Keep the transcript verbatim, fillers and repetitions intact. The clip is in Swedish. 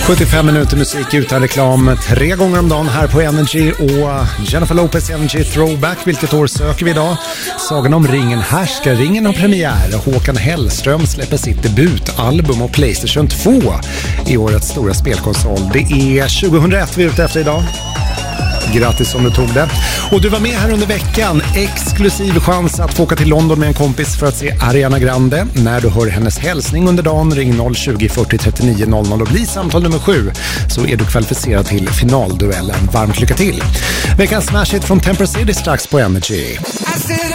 sjuttiofem minuter musik utan reklam tre gånger om dagen här på Energy och Jennifer Lopez Energy Throwback. Vilket år söker vi idag? Sagan om ringen härskar. Ringen har premiär. Håkan Hellström släpper sitt debutalbum och PlayStation två i årets stora spelkonsol. Det är tjugohundraett vi är ute efter idag. Grattis om du tog det. Och du var med här under veckan. Exklusiv chans att få åka till London med en kompis för att se Ariana Grande. När du hör hennes hälsning under dagen, ring noll tjugo fyrtio trettionio noll noll och bli samtal nummer sju, så är du kvalificerad till finalduellen. Varmt lycka till. Veckans smash hit från Temper City strax på Energy.